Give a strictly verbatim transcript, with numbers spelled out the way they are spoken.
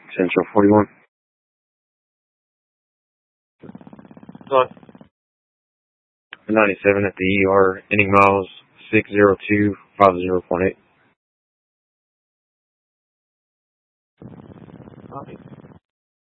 Central forty-one. On ninety-seven at the E R, inning miles six zero two five zero point eight. Copy.